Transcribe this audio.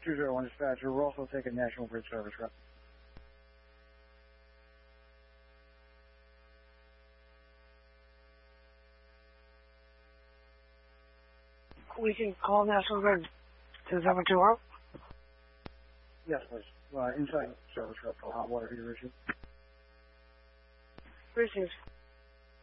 201 dispatcher, we're also taking National Grid service rep. We can call National Grid 2720. Yes, please. Inside service rep for hot water heater issue. Received.